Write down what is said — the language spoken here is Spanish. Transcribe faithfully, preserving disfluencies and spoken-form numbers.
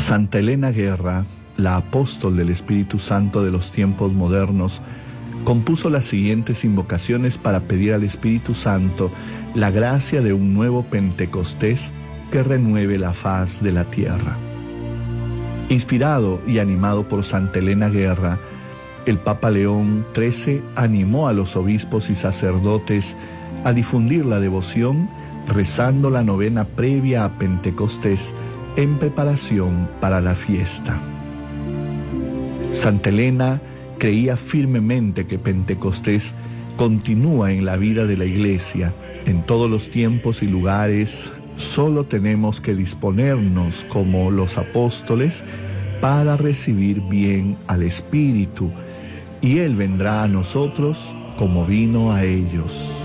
Santa Elena Guerra, la apóstol del Espíritu Santo de los tiempos modernos, compuso las siguientes invocaciones para pedir al Espíritu Santo la gracia de un nuevo Pentecostés que renueve la faz de la tierra. Inspirado y animado por Santa Elena Guerra, el Papa León trece animó a los obispos y sacerdotes a difundir la devoción rezando la novena previa a Pentecostés en preparación para la fiesta. Santa Elena creía firmemente que Pentecostés continúa en la vida de la Iglesia, en todos los tiempos y lugares. Solo tenemos que disponernos como los apóstoles para recibir bien al Espíritu, y Él vendrá a nosotros como vino a ellos.